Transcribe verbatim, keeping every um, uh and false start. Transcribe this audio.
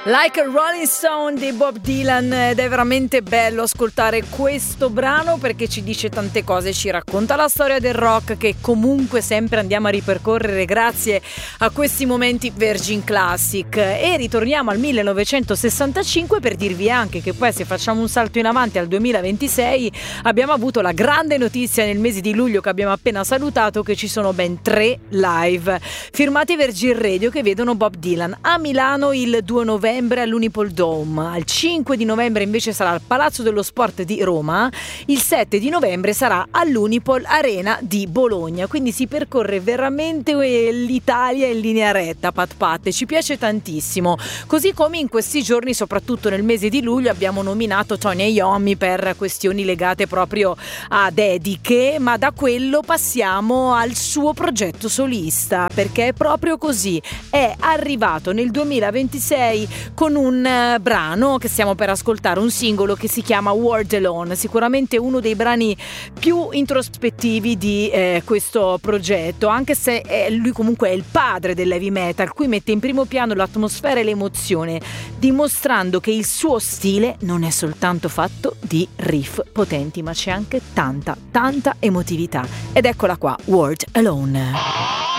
Like a Rolling Stone di Bob Dylan, ed è veramente bello ascoltare questo brano perché ci dice tante cose, ci racconta la storia del rock che comunque sempre andiamo a ripercorrere grazie a questi momenti Virgin Classic. E ritorniamo al millenovecentosessantacinque per dirvi anche che poi, se facciamo un salto in avanti al duemilaventisei, abbiamo avuto la grande notizia nel mese di luglio che abbiamo appena salutato, che ci sono ben tre live firmati Virgin Radio che vedono Bob Dylan a Milano il due novembre all'Unipol Dome, al cinque di novembre invece sarà al Palazzo dello Sport di Roma, il sette di novembre sarà all'Unipol Arena di Bologna. Quindi si percorre veramente l'Italia in linea retta, pat pat, e ci piace tantissimo. Così come in questi giorni, soprattutto nel mese di luglio, abbiamo nominato Tony Iommi per questioni legate proprio a dediche, ma da quello passiamo al suo progetto solista, perché è proprio così, è arrivato nel duemilaventisei con un uh, brano che stiamo per ascoltare, un singolo che si chiama World Alone, sicuramente uno dei brani più introspettivi di eh, questo progetto, anche se è, lui comunque è il padre dell'heavy metal. Qui mette in primo piano l'atmosfera e l'emozione, dimostrando che il suo stile non è soltanto fatto di riff potenti, ma c'è anche tanta, tanta emotività. Ed eccola qua, World Alone.